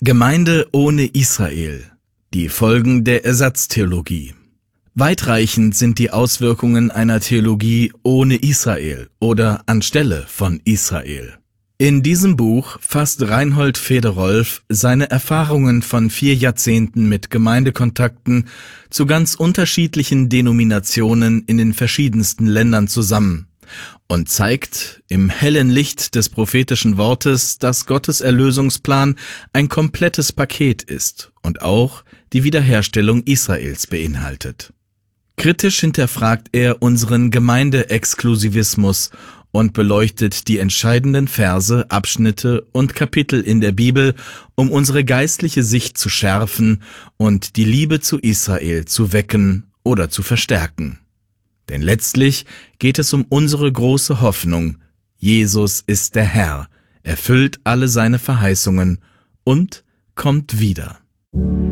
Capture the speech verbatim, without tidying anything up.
Gemeinde ohne Israel. Die Folgen der Ersatztheologie. Weitreichend sind die Auswirkungen einer Theologie ohne Israel oder anstelle von Israel. In diesem Buch fasst Reinhold Federolf seine Erfahrungen von vier Jahrzehnten mit Gemeindekontakten zu ganz unterschiedlichen Denominationen in den verschiedensten Ländern zusammen und zeigt im hellen Licht des prophetischen Wortes, dass Gottes Erlösungsplan ein komplettes Paket ist und auch die Wiederherstellung Israels beinhaltet. Kritisch hinterfragt er unseren Gemeindeexklusivismus und beleuchtet die entscheidenden Verse, Abschnitte und Kapitel in der Bibel, um unsere geistliche Sicht zu schärfen und die Liebe zu Israel zu wecken oder zu verstärken. Denn letztlich geht es um unsere große Hoffnung: Jesus ist der Herr, erfüllt alle seine Verheißungen und kommt wieder.